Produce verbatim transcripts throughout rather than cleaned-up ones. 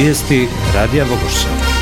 Vijesti Radija Vogošća.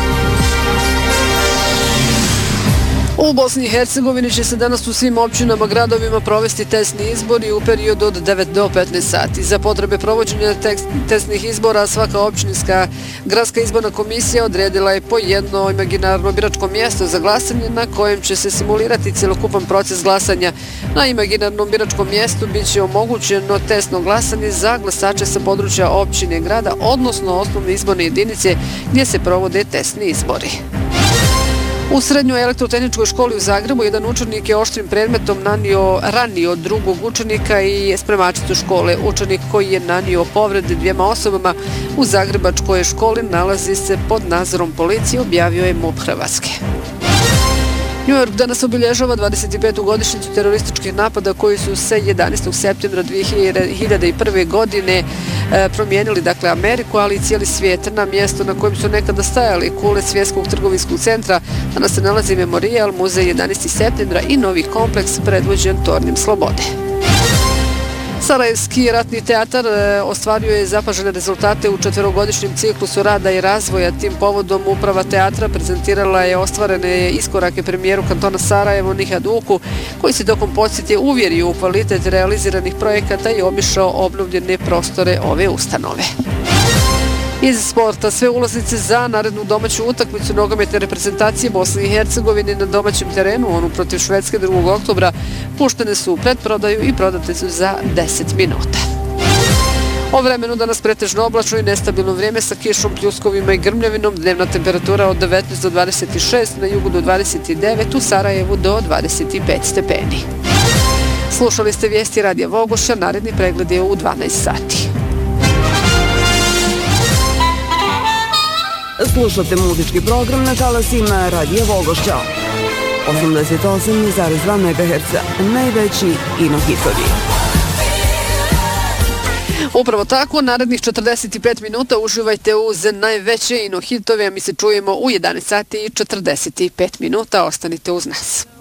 U Bosni i Hercegovini će se danas u svim općinama, gradovima provesti testni izbori u periodu od devet do petnaest sati. Za potrebe provođenja testnih izbora svaka općinska gradska izborna komisija odredila je po jedno imaginarno biračko mjesto za glasanje na kojem će se simulirati cjelokupan proces glasanja. Na imaginarnom biračkom mjestu bit će omogućeno testno glasanje za glasače sa područja općine grada, odnosno osnovne izborne jedinice gdje se provode testni izbori. U srednjoj elektrotehničkoj školi u Zagrebu jedan učenik je oštrim predmetom nanio ranio drugog učenika i spremačicu škole. Učenik koji je nanio povrede dvijema osobama u zagrebačkoj školi nalazi se pod nadzorom policije, objavio je MUP Hrvatske. New York danas obilježava dvadeset petu godišnjicu terorističkih napada koji su se jedanaestog septembra dvije hiljade prve. godine promijenili dakle Ameriku, ali i cijeli svijet. Na mjestu na kojem su nekada stajali kule Svjetskog trgovinskog centra danas se nalazi memorijal, muzej jedanaestog septembra i novi kompleks predvođen tornjem slobode. Sarajevski ratni teatar ostvario je zapažene rezultate u četverogodišnjem ciklusu rada i razvoja. Tim povodom uprava teatra prezentirala je ostvarene iskorake premijeru kantona Sarajevo Nihad Uku, koji se tokom posjete uvjerio u kvalitet realiziranih projekata i obišao obnovljene prostore ove ustanove. Iz sporta sve ulaznice za narednu domaću utakmicu nogometne reprezentacije Bosne i Hercegovine na domaćem terenu, onu protiv Švedske drugog oktobra, puštene su u pretprodaju i prodate su za deset minuta. O vremenu danas pretežno oblačno i nestabilno vrijeme sa kišom, pljuskovima i grmljavinom, dnevna temperatura od devetnaest do dvadeset šest, na jugu do dvadeset devet, u Sarajevu do dvadeset pet stepeni. Slušali ste vijesti Radija Vogošća, naredni pregled je u dvanaest sati. Slušate muzički program na talasima Radija Vogošća. osamdeset osam zarez dva megaherca, najveći ino-hitovi. Upravo tako, narednih četrdeset pet minuta uživajte uz najveće ino-hitove, a mi se čujemo u jedanaest sati i četrdeset pet minuta. Ostanite uz nas.